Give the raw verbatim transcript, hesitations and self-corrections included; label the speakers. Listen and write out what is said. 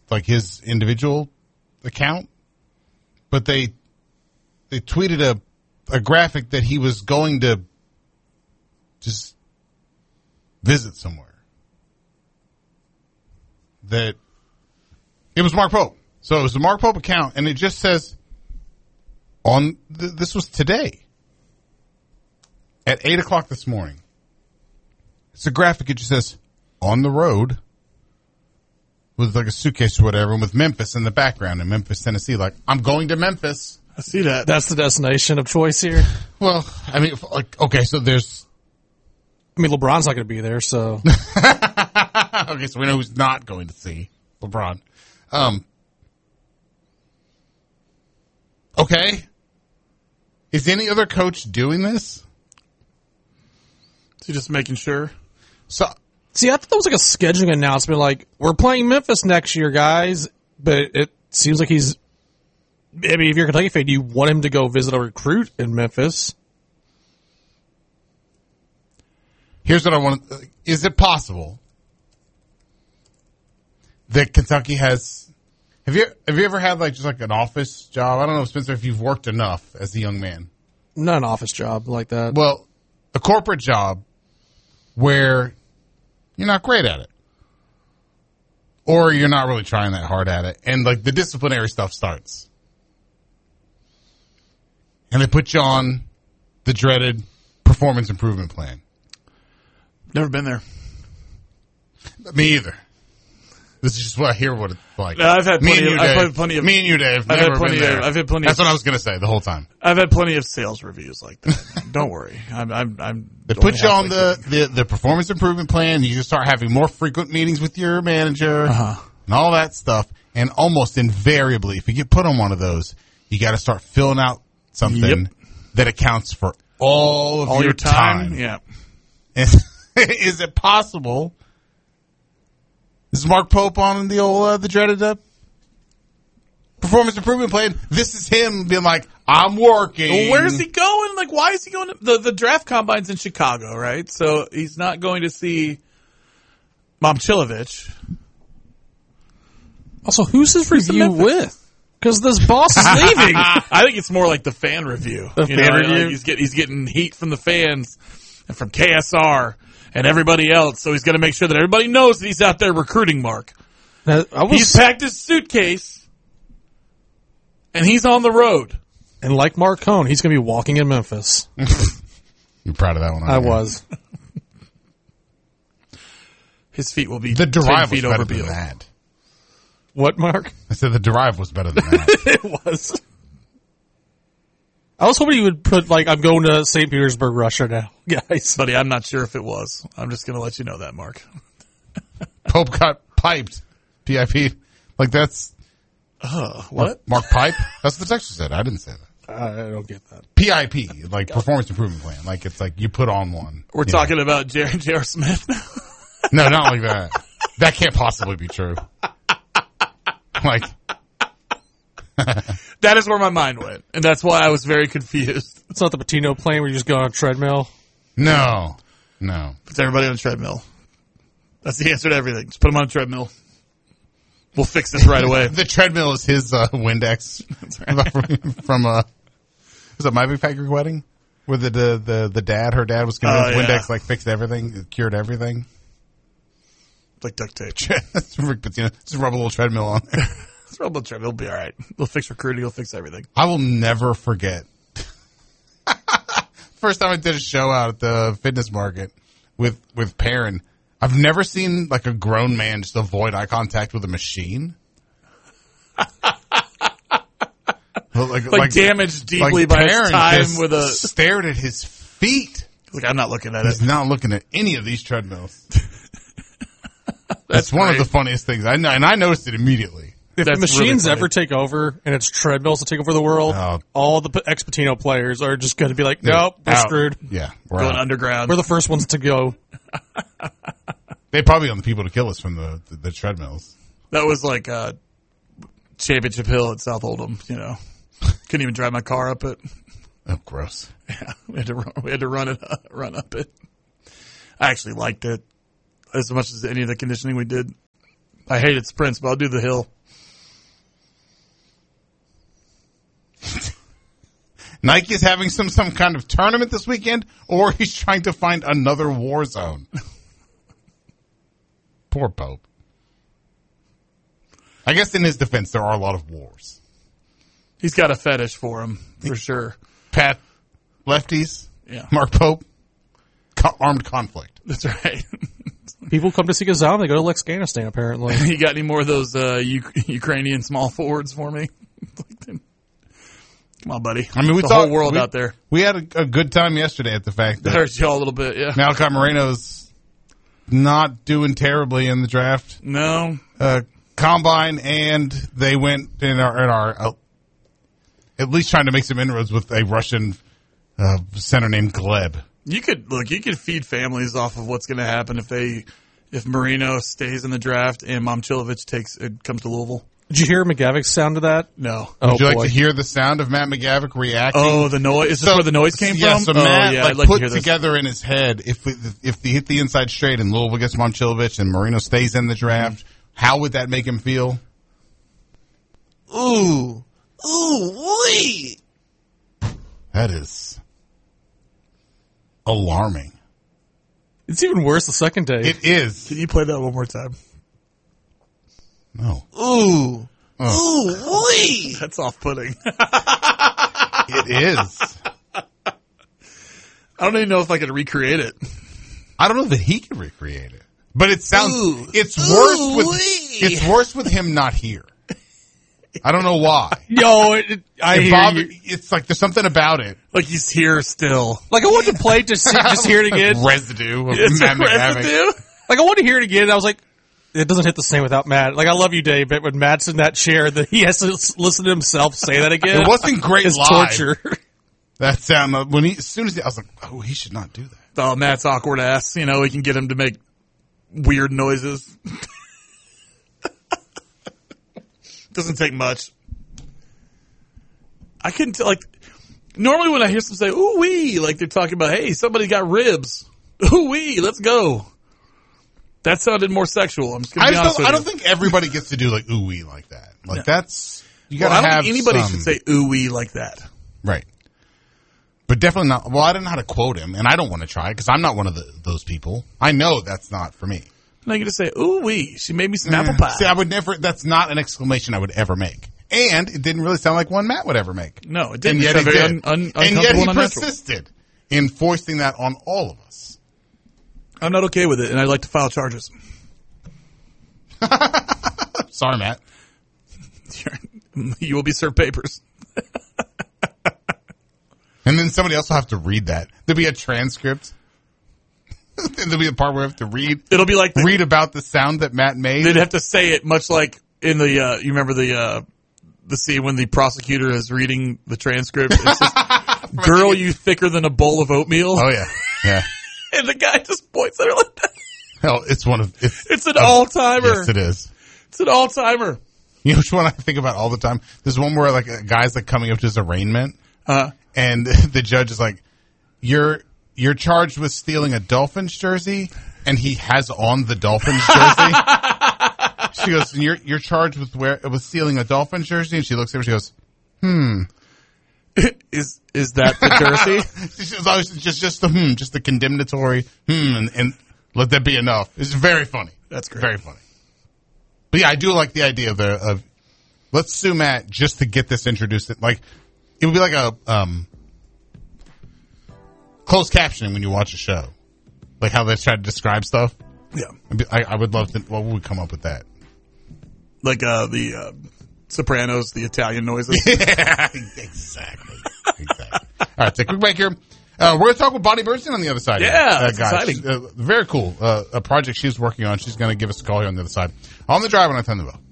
Speaker 1: like his individual account, but they they tweeted a a graphic that he was going to just visit somewhere. That it was Mark Pope. So it was the Mark Pope account, and it just says on th- this was today at eight o'clock this morning. It's a graphic. It just says on the road with like a suitcase or whatever, and with Memphis in the background in Memphis, Tennessee. Like, I'm going to Memphis.
Speaker 2: I see that.
Speaker 3: That's the destination of choice here.
Speaker 1: Well, I mean, like, okay, so there's.
Speaker 3: I mean, LeBron's not going to be there, so.
Speaker 1: Okay, so we know who's not going to see LeBron. Um. Okay. Is any other coach doing this?
Speaker 2: Is he just making sure?
Speaker 1: So,
Speaker 3: see, I thought that was like a scheduling announcement, like, we're playing Memphis next year, guys, but it seems like he's, I mean, if you're a Kentucky fan, do you want him to go visit a recruit in Memphis?
Speaker 1: Here's what I want. Is it possible that Kentucky has, have you, have you ever had like just like an office job? I don't know, Spencer, if you've worked enough as a young man.
Speaker 3: Not an office job like that.
Speaker 1: Well, a corporate job where you're not great at it. Or you're not really trying that hard at it. And like the disciplinary stuff starts. And they put you on the dreaded performance improvement plan.
Speaker 2: Never been there.
Speaker 1: Me either. This is just what I hear what it's like.
Speaker 2: No, I've had
Speaker 1: me
Speaker 2: plenty
Speaker 1: and you,
Speaker 2: of, I've
Speaker 1: Dave.
Speaker 2: had plenty of,
Speaker 1: me and you, Dave.
Speaker 2: I've
Speaker 1: never
Speaker 2: had plenty
Speaker 1: been there.
Speaker 2: of, I've had plenty
Speaker 1: That's
Speaker 2: of,
Speaker 1: what I was going to say the whole time.
Speaker 2: I've had plenty of sales reviews like that. Don't worry. I'm, I'm, I'm.
Speaker 1: They put you on the, the, the performance improvement plan. You just start having more frequent meetings with your manager
Speaker 2: uh-huh.
Speaker 1: and all that stuff. And almost invariably, if you get put on one of those, you got to start filling out something
Speaker 2: Yep.
Speaker 1: that accounts for all of
Speaker 2: all
Speaker 1: your,
Speaker 2: your time.
Speaker 1: time.
Speaker 2: Yeah.
Speaker 1: Is it possible? Is Mark Pope on the old, uh, the dreaded uh, performance improvement plan? This is him being like, I'm working.
Speaker 2: Well, where's he going? Like, why is he going to, the, the draft combine's in Chicago, right? So he's not going to see Momchilovich.
Speaker 3: Also, who's his review with? Because this boss is leaving.
Speaker 2: I think it's more like the fan review.
Speaker 3: The
Speaker 2: you
Speaker 3: fan
Speaker 2: know,
Speaker 3: review?
Speaker 2: Like he's, get, he's getting heat from the fans and from K S R and everybody else. So he's going to make sure that everybody knows that he's out there recruiting Mark.
Speaker 3: Now, I was,
Speaker 2: He's packed his suitcase and he's on the road.
Speaker 3: and like Mark Cohn, he's going to be walking in Memphis.
Speaker 1: You're proud of that one.
Speaker 3: I
Speaker 1: aren't you?
Speaker 3: was.
Speaker 2: His feet will be
Speaker 1: The
Speaker 2: ten
Speaker 1: drive was
Speaker 2: feet
Speaker 1: better
Speaker 2: over
Speaker 1: than
Speaker 2: Beal.
Speaker 1: that.
Speaker 3: What, Mark?
Speaker 1: I said the drive was better than that.
Speaker 3: It was. I was hoping you would put, like, I'm going to Saint Petersburg, Russia now, guys.
Speaker 2: Buddy, I'm not sure if it was. I'm just going to let you know that, Mark.
Speaker 1: Pope got piped. P I P. Like that's
Speaker 2: Uh, what?
Speaker 1: Mark Pipe? That's what the texter said. I didn't say that.
Speaker 3: I don't get that.
Speaker 1: P I P, like performance improvement plan. Like it's like you put on one.
Speaker 2: We're
Speaker 1: you
Speaker 2: talking
Speaker 1: know.
Speaker 2: about J R Smith.
Speaker 1: No, not like that. That can't possibly be true. Like
Speaker 2: That is where my mind went, and that's why I was very confused.
Speaker 3: It's not the Patino plane where you just go on a treadmill.
Speaker 1: no, no.
Speaker 2: Puts everybody on a treadmill. That's the answer to everything. Just put them on a treadmill. We'll fix this right away.
Speaker 1: The treadmill is his uh, Windex from uh, was it My Big Fat Greek Wedding? Where the the the, the dad, her dad was convinced
Speaker 2: Oh, yeah.
Speaker 1: Windex like fixed everything, it cured everything.
Speaker 2: It's like duct tape.
Speaker 1: Rick Pitino, just rub a little treadmill on there.
Speaker 2: Let's roll the treadmill. It'll be all right. We'll fix recruiting. We'll fix everything.
Speaker 1: I will never forget. First time I did a show out at the fitness market with with Perrin. I've never seen like a grown man just avoid eye contact with a machine. like,
Speaker 2: Like, damaged deeply
Speaker 1: like
Speaker 2: by his
Speaker 1: Perrin
Speaker 2: time
Speaker 1: just
Speaker 2: with a.
Speaker 1: stared at his feet.
Speaker 2: Like, I'm not looking at
Speaker 1: He's
Speaker 2: it.
Speaker 1: not looking at any of these treadmills. That's one
Speaker 2: great.
Speaker 1: of the funniest things. I know, and I noticed it immediately.
Speaker 3: If
Speaker 2: That's
Speaker 3: machines
Speaker 2: really funny.
Speaker 3: ever take over and it's treadmills that take over the world,
Speaker 1: Oh.
Speaker 3: all the ex-Patino players are just going to be like, nope, we're
Speaker 1: Out.
Speaker 3: screwed.
Speaker 1: Yeah, we're
Speaker 2: Going
Speaker 1: out.
Speaker 2: underground.
Speaker 3: We're the first ones to go.
Speaker 1: They probably on the people to kill us from the the, the treadmills.
Speaker 2: That was like uh, Championship Hill at South Oldham. You know, couldn't even drive my car up it.
Speaker 1: Oh, gross.
Speaker 2: Yeah, we had to run, we had to run it uh, run up it. I actually liked it as much as any of the conditioning we did. I hated sprints, but I'll do the hill.
Speaker 1: Nike is having some, some kind of tournament this weekend, or he's trying to find another war zone. Poor Pope. I guess in his defense, there are a lot of wars.
Speaker 2: He's got a fetish for him, for sure.
Speaker 1: Pat, lefties,
Speaker 2: Yeah.
Speaker 1: Mark Pope, co- armed conflict.
Speaker 2: That's right.
Speaker 3: People come to see Gazan, they go to Afghanistan, apparently.
Speaker 2: You got any more of those uh, U- Ukrainian small forwards for me? Come on, buddy.
Speaker 1: I mean, we
Speaker 2: the
Speaker 1: thought
Speaker 2: whole world
Speaker 1: we,
Speaker 2: out there.
Speaker 1: We had a, a good time yesterday at the fact
Speaker 2: That
Speaker 1: that
Speaker 2: hurts y'all a little bit, yeah.
Speaker 1: Malachi Moreno's not doing terribly in the draft.
Speaker 2: No.
Speaker 1: Uh, combine, and they went in our, in our uh, at least trying to make some inroads with a Russian uh, center named Gleb.
Speaker 2: You could look. You could feed families off of what's going to happen if they, if Marino stays in the draft and Momcilovic takes it comes to Louisville.
Speaker 3: Did you hear McGavic's sound to that?
Speaker 2: No.
Speaker 3: Oh,
Speaker 1: Would you like
Speaker 3: boy.
Speaker 1: to hear the sound of Matt McGavick reacting?
Speaker 2: Oh, the noise. Is this
Speaker 1: So-
Speaker 2: where the noise came
Speaker 1: yeah,
Speaker 2: from?
Speaker 1: So
Speaker 2: oh,
Speaker 1: Matt
Speaker 2: yeah,
Speaker 1: like,
Speaker 2: I'd like to
Speaker 1: put
Speaker 2: hear this.
Speaker 1: together in his head if we, if they hit the inside straight and Louisville gets Momcilovic and Marino stays in the draft,
Speaker 2: Mm-hmm.
Speaker 1: how would that make him feel?
Speaker 2: Ooh, ooh, wee.
Speaker 1: That is alarming.
Speaker 3: It's even worse the second day.
Speaker 1: It is.
Speaker 2: Can you play that one more time?
Speaker 1: No.
Speaker 2: Ooh,
Speaker 1: Oh.
Speaker 2: ooh, wee. That's off-putting.
Speaker 1: It is.
Speaker 2: I don't even know if I could recreate it.
Speaker 1: I don't know that he can recreate it, but it sounds.
Speaker 2: Ooh.
Speaker 1: It's worse with.
Speaker 2: Ooh-wee.
Speaker 1: It's worse with him not here. I don't know why.
Speaker 3: Yo, it, it- I
Speaker 1: It
Speaker 3: hear
Speaker 1: bother-
Speaker 3: you.
Speaker 1: It's like there's something about it.
Speaker 2: Like he's here still.
Speaker 3: Like, I wanted to play to see, just hear it again.
Speaker 1: Residue of
Speaker 2: It's
Speaker 1: Matt
Speaker 2: a
Speaker 1: McGavick.
Speaker 2: residue.
Speaker 3: Like, I wanted to hear it again, and I was like, it doesn't hit the same without Matt. Like, I love you, Dave, but when Matt's in that chair, that he has to s- listen to himself say that again.
Speaker 1: It wasn't great
Speaker 3: It's
Speaker 1: live.
Speaker 3: torture.
Speaker 1: That sound uh, when he as soon as he, I was like, oh, he should not do that.
Speaker 2: Oh, Matt's awkward ass. You know, we can get him to make weird noises. Doesn't take much. I couldn't tell, like, normally when I hear someone say, ooh wee, like they're talking about, hey, somebody got ribs. Ooh wee, let's go. That sounded more sexual. I'm just going
Speaker 1: I,
Speaker 2: to be
Speaker 1: just
Speaker 2: honest
Speaker 1: don't,
Speaker 2: with
Speaker 1: I
Speaker 2: you.
Speaker 1: don't think everybody gets to do like ooh wee like that. Like
Speaker 2: No.
Speaker 1: that's you
Speaker 2: Well,
Speaker 1: gotta
Speaker 2: I don't
Speaker 1: have
Speaker 2: think anybody
Speaker 1: some-
Speaker 2: should say ooh wee like that.
Speaker 1: right. But definitely not. Well, I don't know how to quote him, and I don't want to try because I'm not one of the, those people. I know that's not for me.
Speaker 2: Now you just say, ooh wee, she made me some apple pie.
Speaker 1: See, I would never. That's not an exclamation I would ever make, and it didn't really sound like one Matt would ever make.
Speaker 2: No, it didn't.
Speaker 1: And
Speaker 2: It
Speaker 1: yet he
Speaker 2: sounded very
Speaker 1: did.
Speaker 2: un- un-
Speaker 1: and yet
Speaker 2: uncomfortable
Speaker 1: he
Speaker 2: and unnatural.
Speaker 1: persisted in foisting that on all of us.
Speaker 2: I'm not okay with it, and I'd like to file charges.
Speaker 1: Sorry, Matt.
Speaker 2: You will be served papers.
Speaker 1: And then somebody else will have to read that. There'll be a transcript. And there'll be a part where we have to read
Speaker 2: It'll be like the,
Speaker 1: read about the sound that Matt made.
Speaker 2: they'd have to say it much like in the uh, you remember the uh, the scene when the prosecutor is reading the transcript. It's just, girl, you thicker than a bowl of oatmeal,
Speaker 1: Oh yeah, yeah.
Speaker 2: and the guy just points at her like that.
Speaker 1: Hell, it's one of it's,
Speaker 2: It's an all timer.
Speaker 1: yes, it is.
Speaker 2: It's an all timer.
Speaker 1: You know which one I think about all the time? There's one where like a guy's like coming up to his arraignment,
Speaker 2: Uh,
Speaker 1: and the judge is like, "You're you're charged with stealing a Dolphins jersey," and he has on the Dolphins jersey. She goes, "You're you're charged with wear with stealing a Dolphins jersey," and she looks at him. She goes,
Speaker 2: is is that the jersey?
Speaker 1: She was always just just the hmm, just the condemnatory hmm, and, and let that be enough. It's very funny.
Speaker 2: That's great.
Speaker 1: Very funny. But yeah, I do like the idea of the of let's sue Matt just to get this introduced. Like it would be like a um, closed captioning when you watch a show, like how they try to describe stuff.
Speaker 2: Yeah,
Speaker 1: I'd be- I, I would love to. What would we come up with that?
Speaker 2: like uh, the uh, Sopranos, the Italian noises.
Speaker 1: Yeah, exactly. Exactly. All right, take a quick break here. Uh, we're going to talk with Bonnie Bernstein on the other side.
Speaker 2: Yeah,
Speaker 1: uh,
Speaker 2: that's
Speaker 1: guys.
Speaker 2: exciting.
Speaker 1: She's, Uh, very cool. Uh, a project she's working on. She's going to give us a call here on the other side. On the drive on I ten the bell.